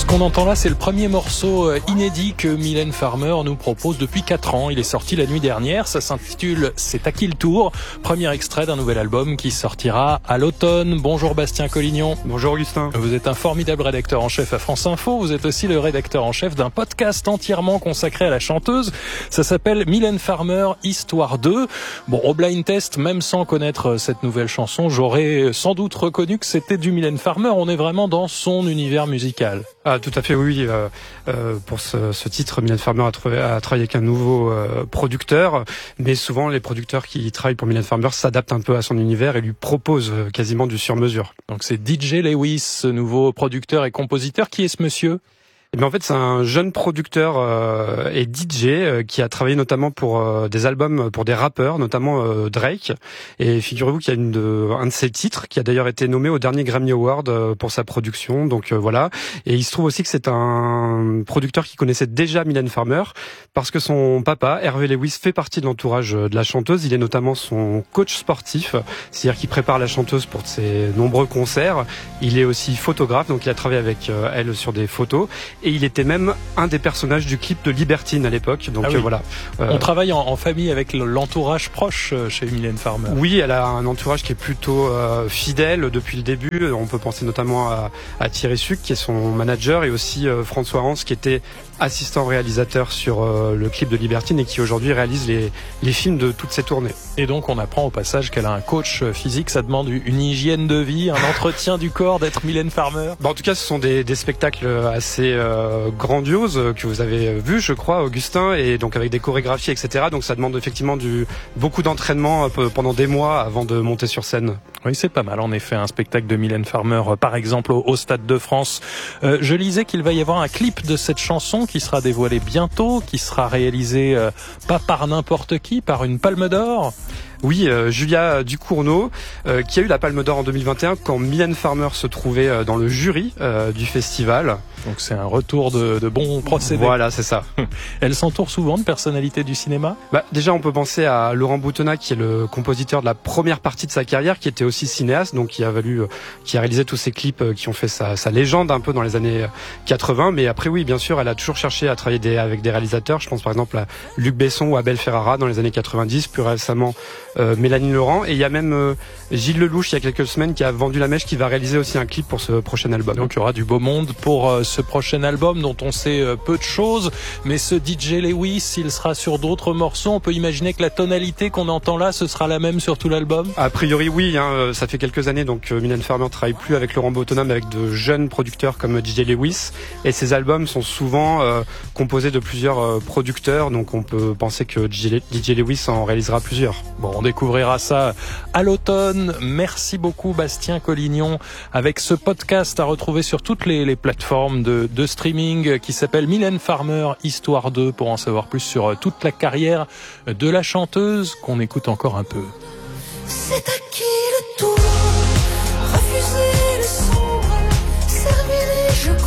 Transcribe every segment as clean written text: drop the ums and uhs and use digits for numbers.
Ce qu'on entend là, c'est le premier morceau inédit que Mylène Farmer nous propose depuis 4 ans. Il est sorti la nuit dernière, ça s'intitule « C'est à qui le tour ?». Premier extrait d'un nouvel album qui sortira à l'automne. Bonjour Bastien Collignon. Bonjour Augustin. Vous êtes un formidable rédacteur en chef à France Info. Vous êtes aussi le rédacteur en chef d'un podcast entièrement consacré à la chanteuse. Ça s'appelle Mylène Farmer, Histoire 2. Bon, au blind test, même sans connaître cette nouvelle chanson, j'aurais sans doute reconnu que c'était du Mylène Farmer. On est vraiment dans son univers musical. Ah, tout à fait, oui. Pour ce titre, Mylène Farmer a travaillé avec un nouveau producteur, mais souvent les producteurs qui travaillent pour Mylène Farmer s'adaptent un peu à son univers et lui proposent quasiment du sur-mesure. Donc c'est DJ Lewis, ce nouveau producteur et compositeur. Qui est ce monsieur ? Eh bien, en fait, c'est un jeune producteur et DJ qui a travaillé notamment pour des albums pour des rappeurs, notamment Drake. Et figurez-vous qu'il y a un de ses titres qui a d'ailleurs été nommé au dernier Grammy Award pour sa production. Donc voilà. Et il se trouve aussi que c'est un producteur qui connaissait déjà Mylène Farmer parce que son papa, Hervé Lewis, fait partie de l'entourage de la chanteuse. Il est notamment son coach sportif, c'est-à-dire qu'il prépare la chanteuse pour ses nombreux concerts. Il est aussi photographe, donc il a travaillé avec elle sur des photos. Et il était même un des personnages du clip de Libertine à l'époque. Donc oui. Voilà. On travaille en famille avec l'entourage proche chez Mylène Farmer. Oui, elle a un entourage qui est plutôt fidèle depuis le début. On peut penser notamment à Thierry Suc, qui est son manager, et aussi François Hans, qui était assistant réalisateur sur le clip de Libertine et qui aujourd'hui réalise les films de toutes ces tournées. Et donc on apprend au passage qu'elle a un coach physique. Ça demande une hygiène de vie, un entretien du corps d'être Mylène Farmer. En tout cas, ce sont des spectacles assez grandioses que vous avez vus, je crois, Augustin, et donc avec des chorégraphies, etc. Donc ça demande effectivement beaucoup d'entraînement pendant des mois avant de monter sur scène. Oui, c'est pas mal. En effet, un spectacle de Mylène Farmer, par exemple, au Stade de France. Je lisais qu'il va y avoir un clip de cette chanson qui sera dévoilé bientôt, qui sera réalisé pas par n'importe qui, par une Palme d'Or. Oui, Julia Ducournau, qui a eu la Palme d'Or en 2021 quand Mylène Farmer se trouvait dans le jury du festival. Donc c'est un retour de bons procédés. Voilà, c'est ça. Elle s'entoure souvent de personnalités du cinéma ? Déjà, on peut penser à Laurent Boutonnat, qui est le compositeur de la première partie de sa carrière, qui était aussi cinéaste, donc qui a réalisé tous ces clips qui ont fait sa légende un peu dans les années 80. Mais après, oui, bien sûr, elle a toujours cherché à travailler avec des réalisateurs. Je pense par exemple à Luc Besson ou Abel Ferrara dans les années 90, plus récemment Mélanie Laurent. Et il y a même Gilles Lelouch, il y a quelques semaines, qui a vendu la mèche, qui va réaliser aussi un clip pour ce prochain album. Donc il y aura du beau monde pour ce prochain album dont on sait peu de choses, mais ce DJ Lewis, il sera sur d'autres morceaux. On peut imaginer que la tonalité qu'on entend là, ce sera la même sur tout l'album ? A priori oui, ça fait quelques années, donc Mylène Farmer ne travaille plus avec Laurent Boutonnat, mais avec de jeunes producteurs comme DJ Lewis, et ces albums sont souvent composés de plusieurs producteurs, donc on peut penser que DJ Lewis en réalisera plusieurs. Bon, on découvrira ça à l'automne. Merci beaucoup Bastien Collignon, avec ce podcast à retrouver sur toutes les plateformes de streaming qui s'appelle Mylène Farmer, Histoire 2, pour en savoir plus sur toute la carrière de la chanteuse qu'on écoute encore un peu. C'est à qui le tour ? Refuser le sombre, servir les jeux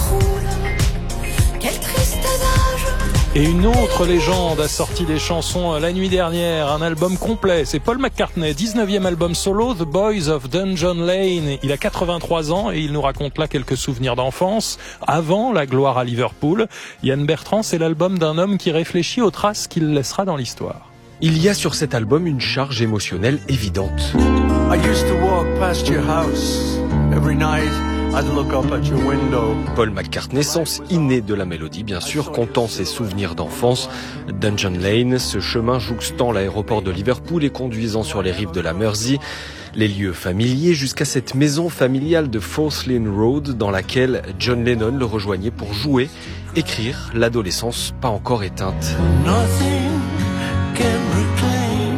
croule. Quel triste adage. Et une autre légende a sorti des chansons la nuit dernière, un album complet. C'est Paul McCartney, 19e album solo, The Boys of Dungeon Lane. Il a 83 ans et il nous raconte là quelques souvenirs d'enfance, avant la gloire à Liverpool. Yann Bertrand, c'est l'album d'un homme qui réfléchit aux traces qu'il laissera dans l'histoire. Il y a sur cet album une charge émotionnelle évidente. I used to walk past your house every night. I'd look up at your window. Paul McCartney, sens inné de la mélodie, bien sûr, contant ses souvenirs d'enfance. Dungeon Lane, ce chemin jouxtant l'aéroport de Liverpool et conduisant sur les rives de la Mersey. Les lieux familiers jusqu'à cette maison familiale de Forth Lane Road dans laquelle John Lennon le rejoignait pour jouer, écrire l'adolescence pas encore éteinte. Nothing can reclaim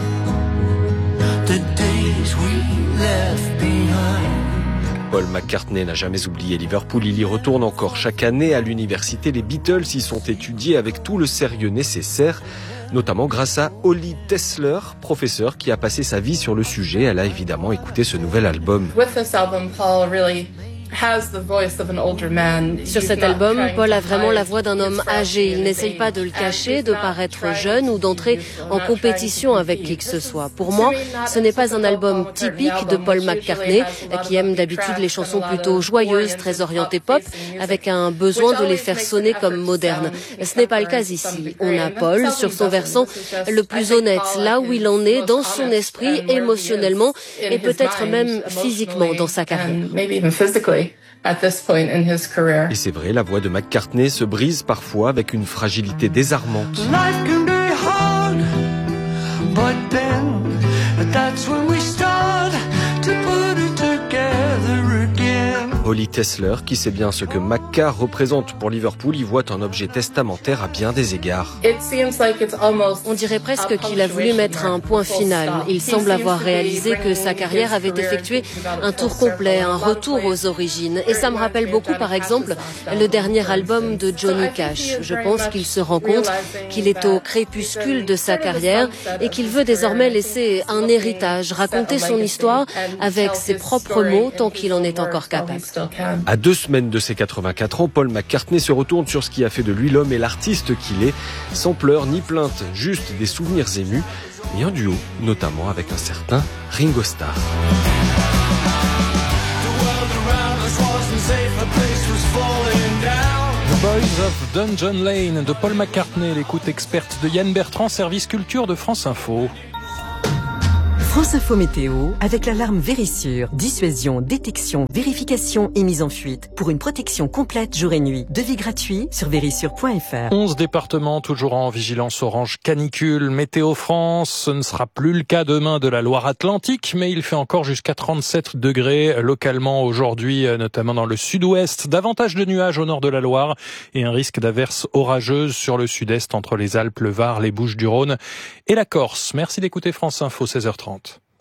the days we left behind. Paul McCartney n'a jamais oublié Liverpool, il y retourne encore chaque année. À l'université, les Beatles y sont étudiés avec tout le sérieux nécessaire, notamment grâce à Holly Tessler, professeure qui a passé sa vie sur le sujet. Elle a évidemment écouté ce nouvel album. With this album, Paul really Sur cet album, Paul a vraiment la voix d'un homme âgé. Il n'essaye pas de le cacher, de paraître jeune ou d'entrer en compétition avec qui que ce soit. Pour moi, ce n'est pas un album typique de Paul McCartney, qui aime d'habitude les chansons plutôt joyeuses, très orientées pop, avec un besoin de les faire sonner comme modernes. Ce n'est pas le cas ici. On a Paul sur son versant le plus honnête, là où il en est dans son esprit, émotionnellement et peut-être même physiquement dans sa carrière. Et c'est vrai, la voix de McCartney se brise parfois avec une fragilité désarmante. Life can be hard, but then that's when we start to put it together again. Holly Tesler, qui sait bien ce que McCarr représente pour Liverpool, y voit un objet testamentaire à bien des égards. On dirait presque qu'il a voulu mettre un point final. Il semble avoir réalisé que sa carrière avait effectué un tour complet, un retour aux origines. Et ça me rappelle beaucoup, par exemple, le dernier album de Johnny Cash. Je pense qu'il se rend compte qu'il est au crépuscule de sa carrière et qu'il veut désormais laisser un héritage, raconter son histoire avec ses propres mots tant qu'il en est encore capable. À 2 semaines de ses 84 ans, Paul McCartney se retourne sur ce qui a fait de lui l'homme et l'artiste qu'il est, sans pleurs ni plaintes, juste des souvenirs émus, et un duo, notamment avec un certain Ringo Starr. The Boys of Dungeon Lane de Paul McCartney, l'écoute experte de Yann Bertrand, service culture de France Info. France Info Météo, avec l'alarme Vérissure. Dissuasion, détection, vérification et mise en fuite. Pour une protection complète jour et nuit. Devis gratuit sur vérissure.fr. 11 départements toujours en vigilance orange canicule. Météo France, ce ne sera plus le cas demain de la Loire-Atlantique, mais il fait encore jusqu'à 37 degrés localement aujourd'hui, notamment dans le sud-ouest. Davantage de nuages au nord de la Loire et un risque d'averses orageuses sur le sud-est entre les Alpes, le Var, les Bouches-du-Rhône et la Corse. Merci d'écouter France Info, 16h30.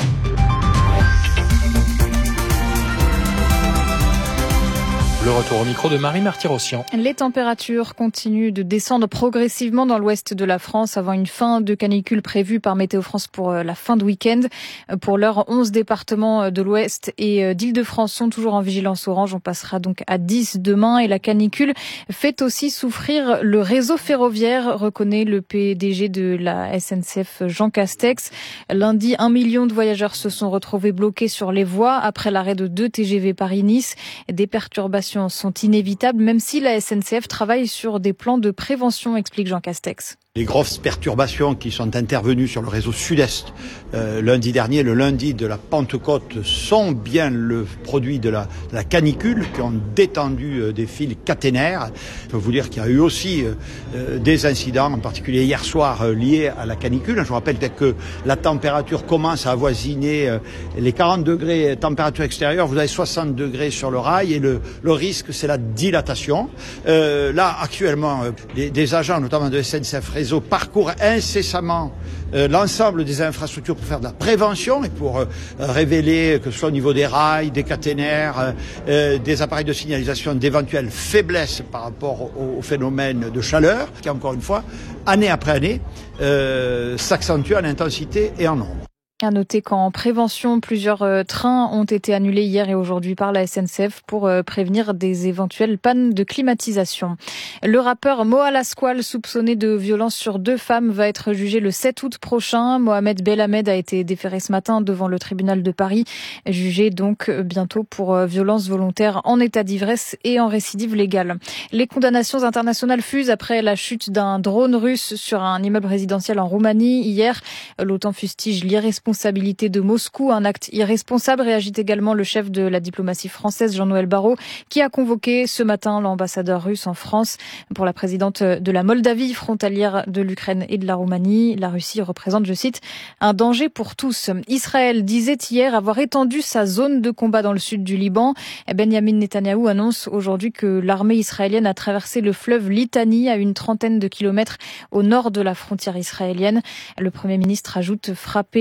Le retour au micro de Marie Martyrossian. Les températures continuent de descendre progressivement dans l'ouest de la France avant une fin de canicule prévue par Météo France pour la fin de week-end. Pour l'heure, 11 départements de l'ouest et d'Île-de-France sont toujours en vigilance orange. On passera donc à 10 demain et la canicule fait aussi souffrir le réseau ferroviaire, reconnaît le PDG de la SNCF Jean Castex. Lundi, 1 million de voyageurs se sont retrouvés bloqués sur les voies après l'arrêt de 2 TGV Paris-Nice. Des perturbations sont inévitables, même si la SNCF travaille sur des plans de prévention, explique Jean Castex. Les grosses perturbations qui sont intervenues sur le réseau sud-est lundi dernier, le lundi de la Pentecôte, sont bien le produit de la canicule qui ont détendu des fils caténaires. Je peux vous dire qu'il y a eu aussi des incidents, en particulier hier soir, liés à la canicule. Je vous rappelle que la température commence à avoisiner les 40 degrés température extérieure. Vous avez 60 degrés sur le rail et le risque, c'est la dilatation. Là, actuellement, des agents, notamment de SNCF Réseau, parcourent incessamment l'ensemble des infrastructures pour faire de la prévention et pour révéler, que ce soit au niveau des rails, des caténaires, des appareils de signalisation, d'éventuelles faiblesses par rapport au phénomène de chaleur, qui encore une fois, année après année, s'accentue en intensité et en nombre. À noter qu'en prévention, plusieurs trains ont été annulés hier et aujourd'hui par la SNCF pour prévenir des éventuelles pannes de climatisation. Le rappeur Moa Lasquale, soupçonné de violence sur 2 femmes, va être jugé le 7 août prochain. Mohamed Belhamed a été déféré ce matin devant le tribunal de Paris, jugé donc bientôt pour violence volontaire en état d'ivresse et en récidive légale. Les condamnations internationales fusent après la chute d'un drone russe sur un immeuble résidentiel en Roumanie. Hier, l'OTAN fustige l'irresponsabilité de Moscou, un acte irresponsable, réagit également le chef de la diplomatie française, Jean-Noël Barrot, qui a convoqué ce matin l'ambassadeur russe en France. Pour la présidente de la Moldavie, frontalière de l'Ukraine et de la Roumanie, la Russie représente, je cite, un danger pour tous. Israël disait hier avoir étendu sa zone de combat dans le sud du Liban. Benjamin Netanyahou annonce aujourd'hui que l'armée israélienne a traversé le fleuve Litani à une 30aine de kilomètres au nord de la frontière israélienne. Le Premier ministre ajoute frapper le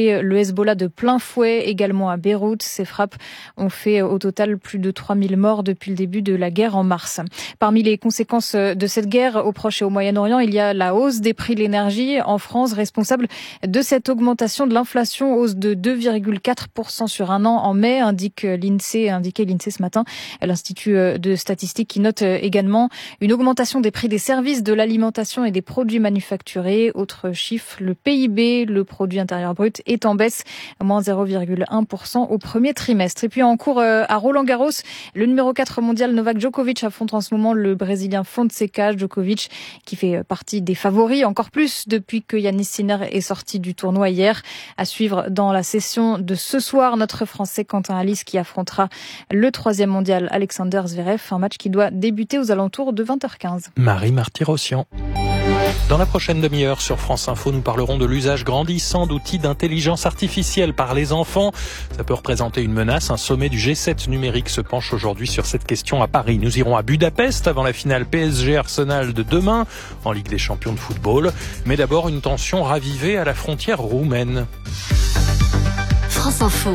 Hezbollah de plein fouet également à Beyrouth. Ces frappes ont fait au total plus de 3000 morts depuis le début de la guerre en mars. Parmi les conséquences de cette guerre au Proche et au Moyen-Orient, il y a la hausse des prix de l'énergie en France, responsable de cette augmentation de l'inflation, hausse de 2,4% sur un an en mai, indiqué l'INSEE ce matin. L'Institut de statistique qui note également une augmentation des prix des services, de l'alimentation et des produits manufacturés. Autre chiffre, le PIB, le produit intérieur brut, est en baisse, moins 0,1% au premier trimestre. Et puis en cours à Roland-Garros, le numéro 4 mondial Novak Djokovic affronte en ce moment le Brésilien Fonseca. Djokovic qui fait partie des favoris, encore plus depuis que Yannis Sinner est sorti du tournoi hier. À suivre dans la session de ce soir, notre Français Quentin Halys qui affrontera le 3e mondial Alexander Zverev, un match qui doit débuter aux alentours de 20h15. Marie Marty-Rossian. Dans la prochaine demi-heure sur France Info, nous parlerons de l'usage grandissant d'outils d'intelligence artificielle par les enfants. Ça peut représenter une menace. Un sommet du G7 numérique se penche aujourd'hui sur cette question à Paris. Nous irons à Budapest avant la finale PSG-Arsenal de demain en Ligue des Champions de football. Mais d'abord, une tension ravivée à la frontière roumaine. France Info,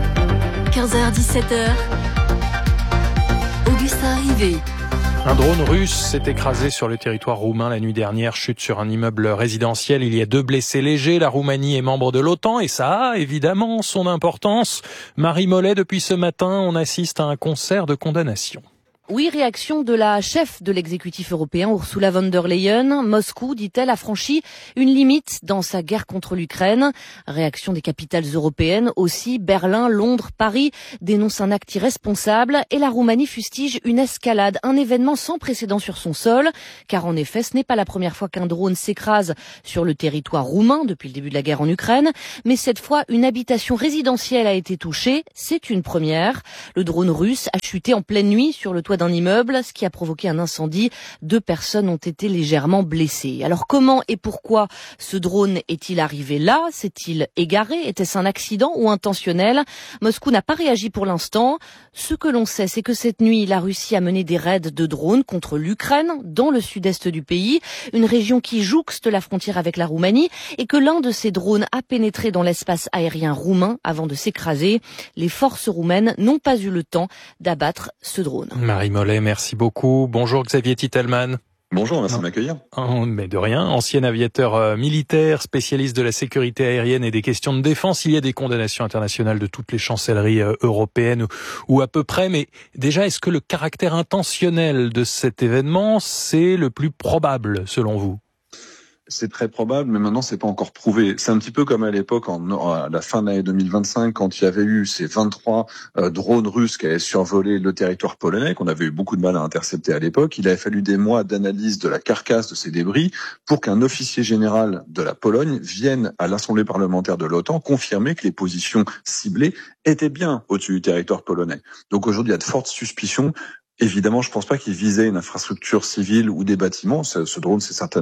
15h-17h, Augustin Rivet. Un drone russe s'est écrasé sur le territoire roumain la nuit dernière, chute sur un immeuble résidentiel. Il y a 2 blessés légers. La Roumanie est membre de l'OTAN et ça a évidemment son importance. Marie Mollet, depuis ce matin, on assiste à un concert de condamnation. Oui, réaction de la chef de l'exécutif européen, Ursula von der Leyen. Moscou, dit-elle, a franchi une limite dans sa guerre contre l'Ukraine. Réaction des capitales européennes aussi. Berlin, Londres, Paris dénoncent un acte irresponsable et la Roumanie fustige une escalade, un événement sans précédent sur son sol. Car en effet, ce n'est pas la première fois qu'un drone s'écrase sur le territoire roumain depuis le début de la guerre en Ukraine. Mais cette fois, une habitation résidentielle a été touchée. C'est une première. Le drone russe a chuté en pleine nuit sur le toit d'un immeuble, ce qui a provoqué un incendie. 2 personnes ont été légèrement blessées. Alors comment et pourquoi ce drone est-il arrivé là? S'est-il égaré? Était-ce un accident ou intentionnel? Moscou n'a pas réagi pour l'instant. Ce que l'on sait, c'est que cette nuit, la Russie a mené des raids de drones contre l'Ukraine, dans le sud-est du pays, une région qui jouxte la frontière avec la Roumanie, et que l'un de ces drones a pénétré dans l'espace aérien roumain avant de s'écraser. Les forces roumaines n'ont pas eu le temps d'abattre ce drone. Marie Mollet, merci beaucoup. Bonjour Xavier Titelman. Bonjour, merci de m'accueillir. Mais de rien, ancien aviateur militaire, spécialiste de la sécurité aérienne et des questions de défense. Il y a des condamnations internationales de toutes les chancelleries européennes ou à peu près. Mais déjà, est-ce que le caractère intentionnel de cet événement, c'est le plus probable selon vous ? C'est très probable, mais maintenant c'est pas encore prouvé. C'est un petit peu comme à l'époque, à la fin de l'année 2025, quand il y avait eu ces 23 drones russes qui avaient survolé le territoire polonais, qu'on avait eu beaucoup de mal à intercepter à l'époque. Il avait fallu des mois d'analyse de la carcasse de ces débris pour qu'un officier général de la Pologne vienne à l'Assemblée parlementaire de l'OTAN confirmer que les positions ciblées étaient bien au-dessus du territoire polonais. Donc aujourd'hui, il y a de fortes suspicions. Évidemment, je pense pas qu'il visait une infrastructure civile ou des bâtiments. Ce drone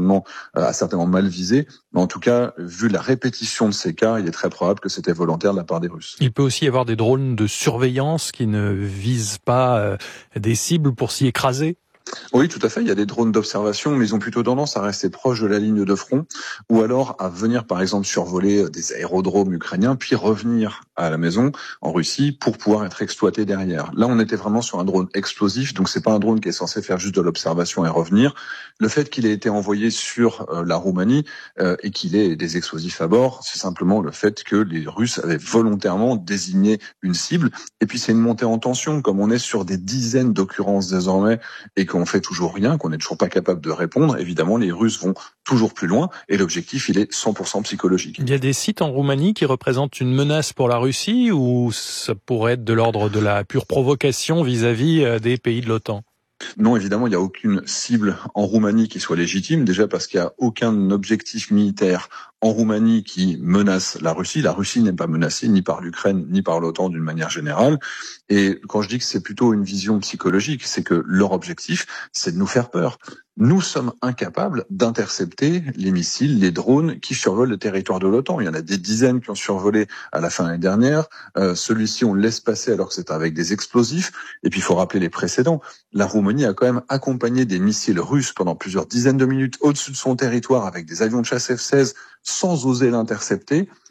a certainement mal visé. Mais en tout cas, vu la répétition de ces cas, il est très probable que c'était volontaire de la part des Russes. Il peut aussi y avoir des drones de surveillance qui ne visent pas des cibles pour s'y écraser. Oui, tout à fait. Il y a des drones d'observation, mais ils ont plutôt tendance à rester proches de la ligne de front, ou alors à venir, par exemple, survoler des aérodromes ukrainiens, puis revenir à la maison, en Russie, pour pouvoir être exploité derrière. Là, on était vraiment sur un drone explosif, donc c'est pas un drone qui est censé faire juste de l'observation et revenir. Le fait qu'il ait été envoyé sur la Roumanie et qu'il ait des explosifs à bord, c'est simplement le fait que les Russes avaient volontairement désigné une cible. Et puis c'est une montée en tension, comme on est sur des dizaines d'occurrences désormais, et qu'on fait toujours rien, qu'on n'est toujours pas capable de répondre, évidemment, les Russes vont toujours plus loin et l'objectif, il est 100% psychologique. Il y a des sites en Roumanie qui représentent une menace pour la Russie ou ça pourrait être de l'ordre de la pure provocation vis-à-vis des pays de l'OTAN ? Non, évidemment, il n'y a aucune cible en Roumanie qui soit légitime, déjà parce qu'il n'y a aucun objectif militaire en Roumanie qui menace la Russie. La Russie n'est pas menacée ni par l'Ukraine ni par l'OTAN d'une manière générale. Et quand je dis que c'est plutôt une vision psychologique, c'est que leur objectif, c'est de nous faire peur. Nous sommes incapables d'intercepter les missiles, les drones qui survolent le territoire de l'OTAN. Il y en a des dizaines qui ont survolé à la fin de l'année dernière. Celui-ci, on le laisse passer alors que c'est avec des explosifs. Et puis, il faut rappeler les précédents. La Roumanie a quand même accompagné des missiles russes pendant plusieurs dizaines de minutes au-dessus de son territoire avec des avions de chasse F-16 sans oser l'intercepter.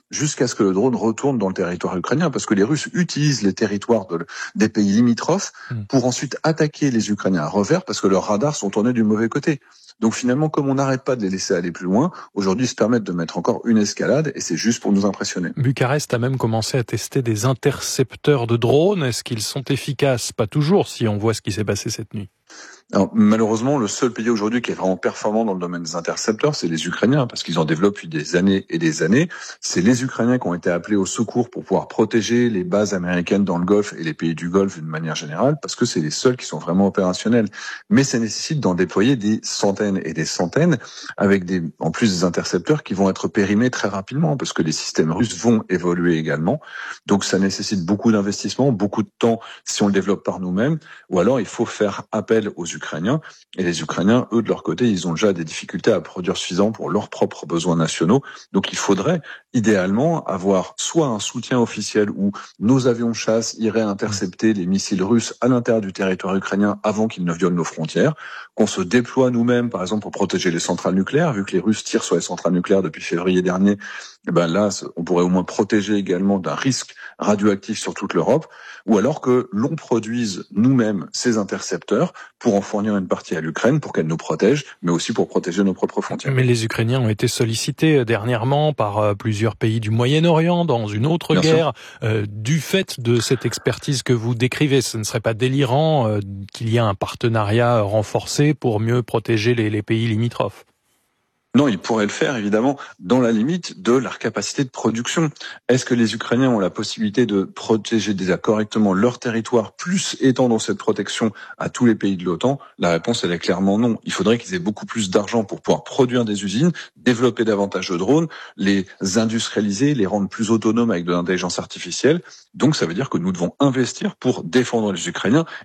jusqu'à ce que le drone retourne dans le territoire ukrainien, parce que les Russes utilisent les territoires des pays limitrophes pour ensuite attaquer les Ukrainiens à revers, parce que leurs radars sont tournés du mauvais côté. Donc finalement, comme on n'arrête pas de les laisser aller plus loin, aujourd'hui ils se permettent de mettre encore une escalade, et c'est juste pour nous impressionner. Bucarest a même commencé à tester des intercepteurs de drones. Est-ce qu'ils sont efficaces? Pas toujours, si on voit ce qui s'est passé cette nuit. Alors, malheureusement, le seul pays aujourd'hui qui est vraiment performant dans le domaine des intercepteurs, c'est les Ukrainiens, parce qu'ils en développent depuis des années et des années. C'est les Ukrainiens qui ont été appelés au secours pour pouvoir protéger les bases américaines dans le Golfe et les pays du Golfe d'une manière générale, parce que c'est les seuls qui sont vraiment opérationnels. Mais ça nécessite d'en déployer des centaines et des centaines, avec en plus des intercepteurs qui vont être périmés très rapidement, parce que les systèmes russes vont évoluer également. Donc ça nécessite beaucoup d'investissement, beaucoup de temps si on le développe par nous-mêmes, ou alors il faut faire appel aux Ukrainiens. Et les Ukrainiens, eux, de leur côté, ils ont déjà des difficultés à produire suffisant pour leurs propres besoins nationaux. Donc il faudrait idéalement avoir soit un soutien officiel où nos avions de chasse iraient intercepter les missiles russes à l'intérieur du territoire ukrainien avant qu'ils ne violent nos frontières, qu'on se déploie nous-mêmes, par exemple, pour protéger les centrales nucléaires, vu que les Russes tirent sur les centrales nucléaires depuis février dernier. Et ben là, on pourrait au moins protéger également d'un risque radioactif sur toute l'Europe, ou alors que l'on produise nous-mêmes ces intercepteurs pour en fournir une partie à l'Ukraine pour qu'elle nous protège, mais aussi pour protéger nos propres frontières. Mais les Ukrainiens ont été sollicités dernièrement par plusieurs pays du Moyen-Orient dans une autre guerre. Du fait de cette expertise que vous décrivez, ce ne serait pas délirant qu'il y ait un partenariat renforcé pour mieux protéger les pays limitrophes? Non, ils pourraient le faire, évidemment, dans la limite de leur capacité de production. Est-ce que les Ukrainiens ont la possibilité de protéger déjà correctement leur territoire, plus étendant cette protection à tous les pays de l'OTAN? La réponse, elle est clairement non. Il faudrait qu'ils aient beaucoup plus d'argent pour pouvoir produire des usines, développer davantage de drones, les industrialiser, les rendre plus autonomes avec de l'intelligence artificielle. Donc, ça veut dire que nous devons investir pour défendre les Ukrainiens